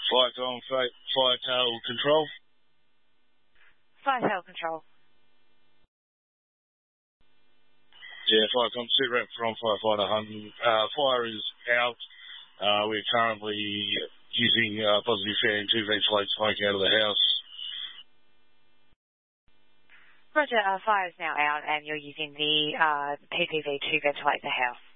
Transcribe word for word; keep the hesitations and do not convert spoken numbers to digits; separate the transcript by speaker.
Speaker 1: Flycom, Flytail Control.
Speaker 2: Flytail Control.
Speaker 1: Yeah, Flycom, sit rep from Firefighter Hunting. Uh, fire is out. Uh, we're currently using uh, positive fan to ventilate smoke out of the house.
Speaker 2: Roger, uh, fire is now out and you're using the uh, P P V to ventilate the house.